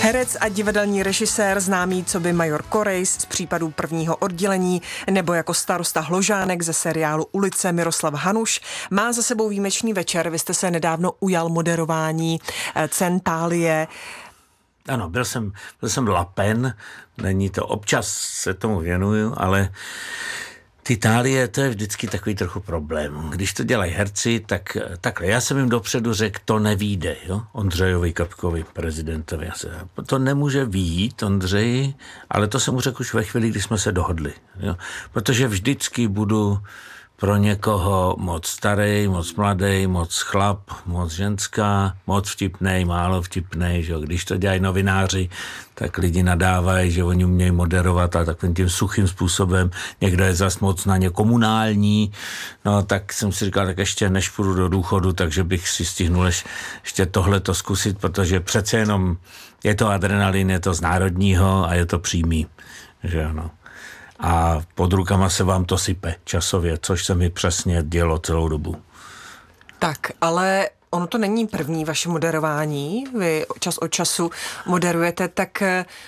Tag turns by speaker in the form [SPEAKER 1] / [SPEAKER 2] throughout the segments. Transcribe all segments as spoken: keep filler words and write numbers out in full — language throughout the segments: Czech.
[SPEAKER 1] Herec a divadelní režisér známý coby major Korejs z Případů prvního oddělení nebo jako starosta Hložánek ze seriálu Ulice Miroslav Hanuš má za sebou výjimečný večer. Vy jste se nedávno ujal moderování cen Thálie.
[SPEAKER 2] Ano, byl jsem, byl jsem lapen, není to, občas se tomu věnuju, ale ty Thálie, to je vždycky takový trochu problém. Když to dělají herci, tak takhle. Já jsem jim dopředu řekl, to nevíde, jo? Ondřejovi Kapkovi, prezidentovi. To nemůže vyjít, Ondřeji, ale to jsem mu řekl už ve chvíli, kdy jsme se dohodli. Jo? Protože vždycky budu pro někoho moc starý, moc mladý, moc chlap, moc ženská, moc vtipnej, málo vtipnej, že jo. Když to dělají novináři, tak lidi nadávají, že oni umějí moderovat a takovým tím suchým způsobem. Někdo je zas moc na ně komunální, no tak jsem si říkal, tak ještě než půjdu do důchodu, takže bych si stihnul ještě tohleto zkusit, protože přece jenom je to adrenalin, je to z národního a je to přímý, že ano. A pod rukama se vám to sype časově, což se mi přesně dělo celou dobu.
[SPEAKER 1] Tak, ale ono to není první vaše moderování. Vy čas od času moderujete, tak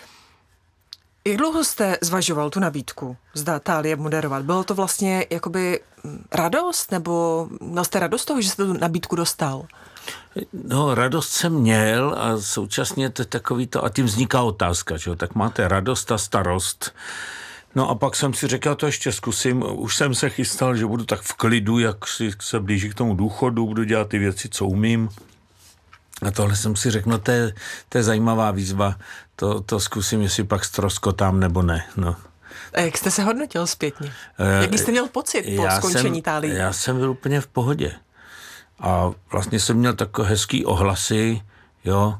[SPEAKER 1] jak dlouho jste zvažoval tu nabídku, zda Thálie moderovat? Bylo to vlastně jakoby radost, nebo měl jste radost toho, že jste tu nabídku dostal?
[SPEAKER 2] No, radost jsem měl a současně to je takový to, a tím vzniká otázka, že jo? Tak máte radost a starost. No a pak jsem si řekl, to ještě zkusím, už jsem se chystal, že budu tak v klidu, jak si se blíží k tomu důchodu, budu dělat ty věci, co umím. A tohle jsem si řekl, no to je, to je zajímavá výzva, to, to zkusím, jestli pak ztroskotám nebo ne, no.
[SPEAKER 1] A jak jste se hodnotil zpětně? E, Jaký jste měl pocit po
[SPEAKER 2] já
[SPEAKER 1] skončení
[SPEAKER 2] jsem,
[SPEAKER 1] Thálie?
[SPEAKER 2] Já jsem byl úplně v pohodě. A vlastně jsem měl takové hezký ohlasy, jo,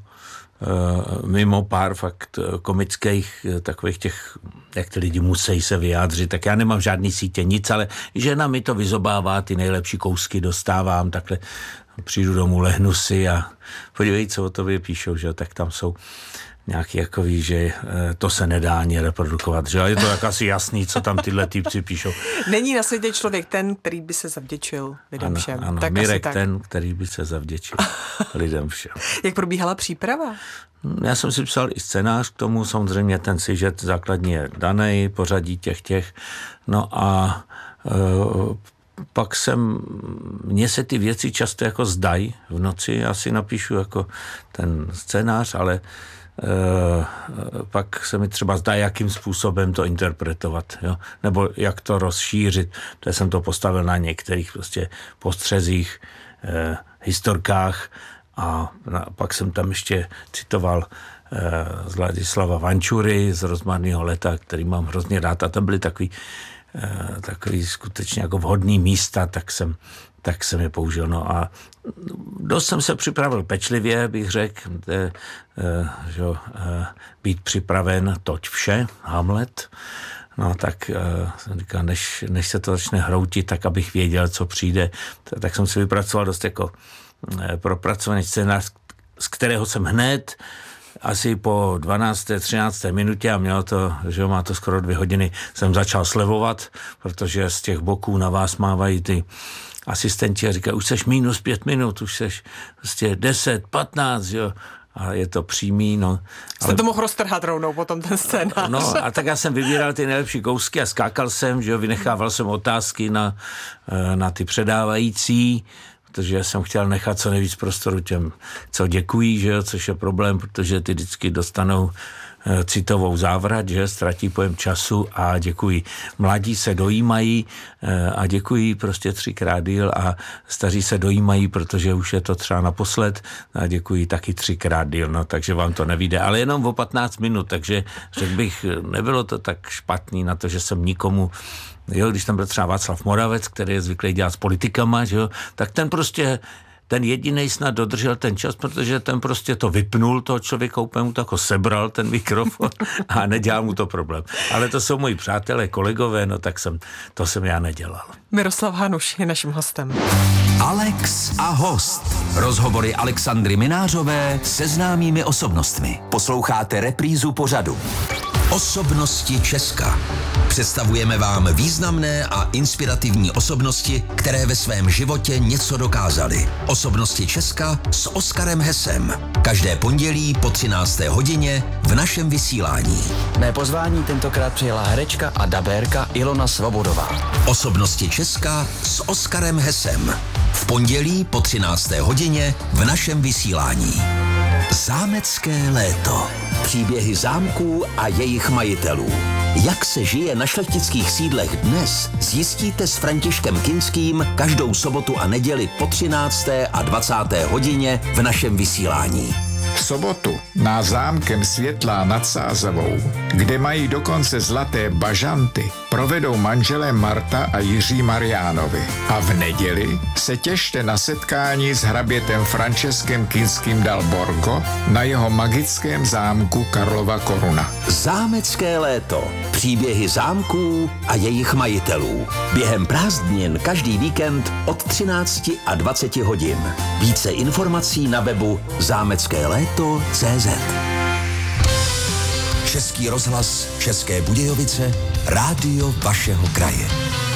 [SPEAKER 2] mimo pár fakt komických, takových těch, jak ty lidi musí se vyjádřit, tak já nemám žádný sítě, nic, ale žena mi to vyzobává, ty nejlepší kousky dostávám, takhle přijdu domů, lehnu si a podívej, co o tobě píšou, že tak tam jsou nějaký jakový, že to se nedá ani reprodukovat, že je to tak asi jasný, co tam tyhle týpci píšou.
[SPEAKER 1] Není na světě člověk ten, který by se zavděčil lidem
[SPEAKER 2] ano,
[SPEAKER 1] všem.
[SPEAKER 2] Ano,
[SPEAKER 1] tak
[SPEAKER 2] Mirek
[SPEAKER 1] tak.
[SPEAKER 2] ten, který by se zavděčil lidem všem.
[SPEAKER 1] Jak probíhala příprava?
[SPEAKER 2] Já jsem si psal i scénář k tomu, samozřejmě ten sižet základní je danej, pořadí těch těch, no a e, pak jsem, mně se ty věci často jako zdají v noci, já si napíšu jako ten scénář, ale e, pak se mi třeba zdá, jakým způsobem to interpretovat, jo? Nebo jak to rozšířit, protože jsem to postavil na některých prostě postřezích, e, historkách. A pak jsem tam ještě citoval eh, z Ladislava Vančury z Rozmarného leta, který mám hrozně rád. A tam byly takový, eh, takový skutečně jako vhodný místa, tak jsem, tak jsem je použil. No a dost jsem se připravil pečlivě, bych řekl, eh, že, eh, být připraven, toť vše, Hamlet. No tak uh, jsem říkal, než, než se to začne hroutit, tak abych věděl, co přijde. Tak jsem si vypracoval dost jako propracovaný scénář, z kterého jsem hned asi po dvanácté třinácté minutě, a mělo to, že má to skoro dvě hodiny, jsem začal slevovat, protože z těch boků na vás mávají ty asistenti a říkají, už seš minus pět minut, už seš prostě deset, patnáct, jo. A je to přímý, no.
[SPEAKER 1] Jste ale to mohl roztrhat rovnou potom ten scénář.
[SPEAKER 2] No a tak já jsem vybíral ty nejlepší kousky a skákal jsem, že jo, vynechával jsem otázky na, na ty předávající, protože jsem chtěl nechat co nejvíc prostoru těm, co děkují, že jo, což je problém, protože ty vždycky dostanou e, citovou závrať, že ztratí pojem času a děkují. Mladí se dojímají e, a děkují prostě třikrát díl a staří se dojímají, protože už je to třeba naposled a děkují taky třikrát díl, no, takže vám to nevyjde, ale jenom o patnáct minut, takže řekl bych, nebylo to tak špatný na to, že jsem nikomu. Jo, když tam byl třeba Václav Moravec, který je zvyklý dělat s politikama, že jo, tak ten prostě, ten jedinej snad dodržel ten čas, protože ten prostě to vypnul, toho člověka úplně mu to jako sebral ten mikrofon a nedělal mu to problém. Ale to jsou moji přátelé, kolegové, no tak jsem, to jsem já nedělal.
[SPEAKER 1] Miroslav Hanuš je naším hostem.
[SPEAKER 3] Alex a host. Rozhovory Alexandry Minářové se známými osobnostmi. Posloucháte reprízu pořadu Osobnosti Česka. Představujeme vám významné a inspirativní osobnosti, které ve svém životě něco dokázaly. Osobnosti Česka s Oskarem Hesem. Každé pondělí po třinácté hodině v našem vysílání.
[SPEAKER 4] Mé pozvání tentokrát přijela herečka a dabérka Ilona Svobodová.
[SPEAKER 3] Osobnosti Česka s Oskarem Hesem. V pondělí po třinácté hodině v našem vysílání. Zámecké léto. Příběhy zámků a jejich majitelů. Jak se žije na šlechtických sídlech dnes, zjistíte s Františkem Kinským každou sobotu a neděli po třinácté a dvacáté hodině v našem vysílání.
[SPEAKER 5] V sobotu na zámkem Světlá nad Sázavou, kde mají dokonce zlaté bažanty, provedou manželé Marta a Jiří Mariánovi. A v neděli se těšte na setkání s hrabětem Franceskem Kinským dal Borgo na jeho magickém zámku Karlova Koruna.
[SPEAKER 3] Zámecké léto. Příběhy zámků a jejich majitelů. Během prázdnin každý víkend od třinácti a dvaceti hodin. Více informací na webu zámecké léto tečka cé zet. Český rozhlas České Budějovice, rádio vašeho kraje.